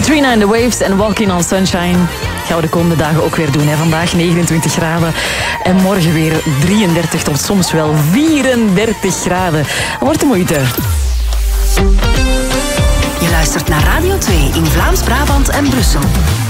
Katrina and the Waves en Walking on Sunshine. Gaan we de komende dagen ook weer doen. Hè? Vandaag 29 graden en morgen weer 33 tot soms wel 34 graden. Wordt de moeite. Je luistert naar Radio 2 in Vlaams-Brabant en Brussel.